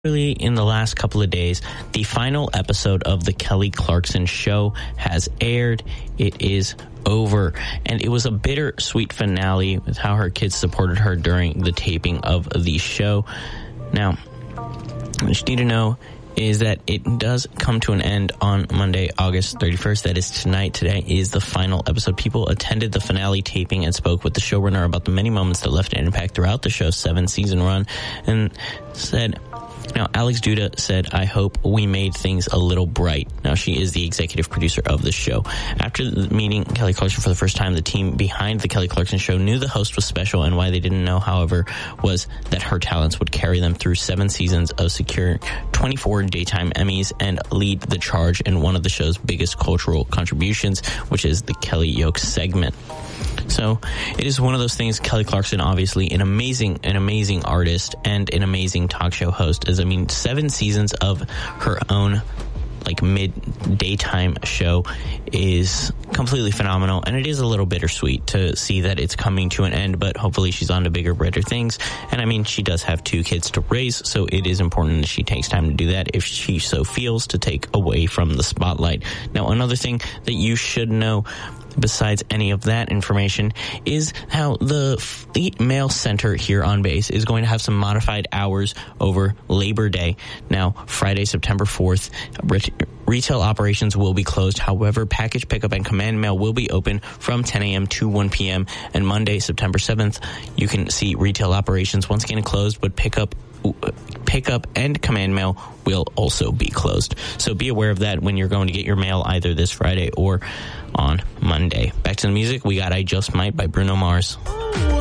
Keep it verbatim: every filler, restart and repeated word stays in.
Really, in the last couple of days, the final episode of the Kelly Clarkson Show has aired. It is over, and it was a bittersweet finale with how her kids supported her during the taping of the show. Now, what you need to know is that it does come to an end on Monday, August thirty-first. That is tonight. Today is the final episode. People attended the finale taping and spoke with the showrunner about the many moments that left an impact throughout the show's seven-season run, and said... Now, Alex Duda said, "I hope we made things a little bright." Now, she is the executive producer of the show. After meeting Kelly Clarkson for the first time, the team behind the Kelly Clarkson Show knew the host was special, and why they didn't know, however, was that her talents would carry them through seven seasons of securing twenty-four daytime Emmys and lead the charge in one of the show's biggest cultural contributions, which is the Kelly Yokes segment. So it is one of those things. Kelly Clarkson, obviously an amazing, an amazing artist and an amazing talk show host. As I mean, seven seasons of her own like mid daytime show is completely phenomenal, and it is a little bittersweet to see that it's coming to an end, but hopefully she's on to bigger, brighter things. And I mean, she does have two kids to raise, so it is important that she takes time to do that if she so feels, to take away from the spotlight. Now, another thing that you should know besides any of that information is how the Fleet Mail Center here on base is going to have some modified hours over Labor Day. Now, Friday, September fourth, ret- retail operations will be closed. However, package pickup and command mail will be open from ten a.m. to one p.m. And Monday, September seventh, you can see retail operations once again closed, but pickup pickup and command mail will also be closed. So be aware of that when you're going to get your mail either this Friday or on Monday. Back to the music. We got I Just Might by Bruno Mars. Ooh.